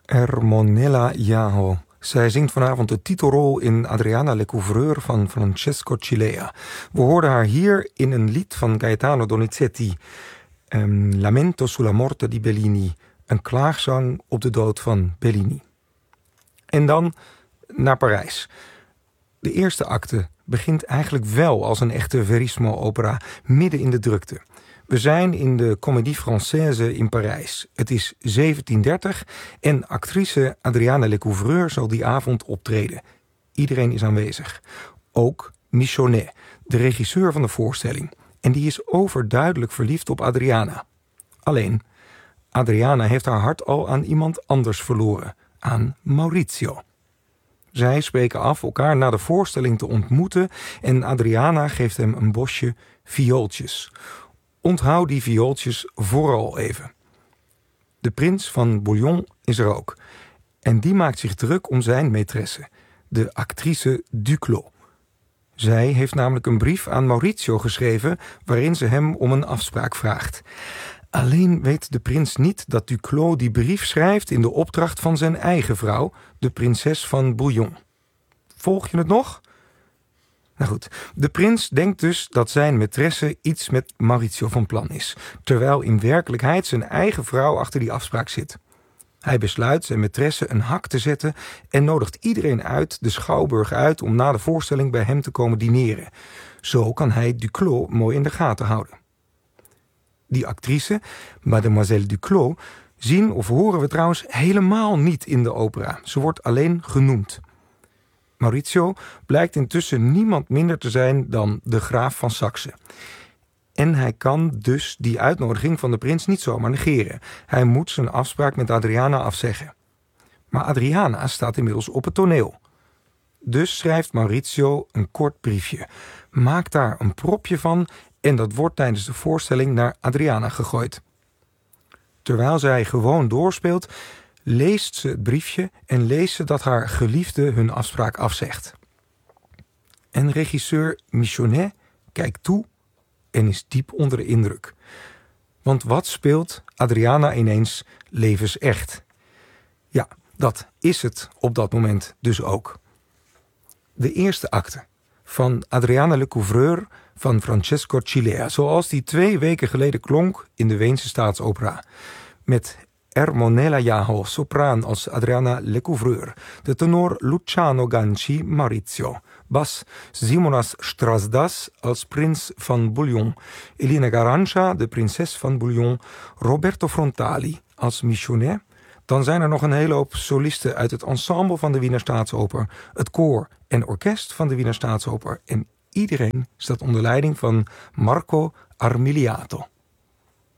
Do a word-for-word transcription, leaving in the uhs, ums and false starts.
Ermonella Jaho. Zij zingt vanavond de titelrol in Adriana Lecouvreur van Francesco Cilea. We hoorden haar hier in een lied van Gaetano Donizetti. Um, Lamento sulla morte di Bellini. Een klaagzang op de dood van Bellini. En dan naar Parijs. De eerste acte begint eigenlijk wel als een echte Verismo-opera, midden in de drukte. We zijn in de Comédie Française in Parijs. Het is zeventien dertig en actrice Adriana Lecouvreur zal die avond optreden. Iedereen is aanwezig. Ook Michonnet, de regisseur van de voorstelling. En die is overduidelijk verliefd op Adriana. Alleen, Adriana heeft haar hart al aan iemand anders verloren. Aan Maurizio. Zij spreken af elkaar na de voorstelling te ontmoeten en Adriana geeft hem een bosje viooltjes. Onthoud die viooltjes vooral even. De prins van Bouillon is er ook. En die maakt zich druk om zijn maîtresse, de actrice Duclos. Zij heeft namelijk een brief aan Maurizio geschreven waarin ze hem om een afspraak vraagt. Alleen weet de prins niet dat Duclos die brief schrijft in de opdracht van zijn eigen vrouw, de prinses van Bouillon. Volg je het nog? Nou goed, de prins denkt dus dat zijn maîtresse iets met Maurizio van plan is, terwijl in werkelijkheid zijn eigen vrouw achter die afspraak zit. Hij besluit zijn maîtresse een hak te zetten en nodigt iedereen uit de schouwburg uit om na de voorstelling bij hem te komen dineren. Zo kan hij Duclos mooi in de gaten houden. Die actrice, Mademoiselle Duclos, zien of horen we trouwens helemaal niet in de opera. Ze wordt alleen genoemd. Maurizio blijkt intussen niemand minder te zijn dan de graaf van Saxe. En hij kan dus die uitnodiging van de prins niet zomaar negeren. Hij moet zijn afspraak met Adriana afzeggen. Maar Adriana staat inmiddels op het toneel. Dus schrijft Maurizio een kort briefje. Maakt daar een propje van en dat wordt tijdens de voorstelling naar Adriana gegooid. Terwijl zij gewoon doorspeelt, leest ze het briefje en leest ze dat haar geliefde hun afspraak afzegt. En regisseur Michonnet kijkt toe en is diep onder de indruk. Want wat speelt Adriana ineens levensecht? Ja, dat is het op dat moment dus ook. De eerste acte van Adriana Lecouvreur van Francesco Cilea, zoals die twee weken geleden klonk in de Weense Staatsopera. Met Ermonella Jaho, sopraan als Adriana Lecouvreur, de tenor Luciano Ganci, Maurizio, bas Simonas Strasdas als prins van Bouillon, Elena Garancia, de prinses van Bouillon, Roberto Frontali als Michonnet. Dan zijn er nog een hele hoop solisten uit het ensemble van de Wiener Staatsoper, het koor en orkest van de Wiener Staatsoper en iedereen staat onder leiding van Marco Armiliato.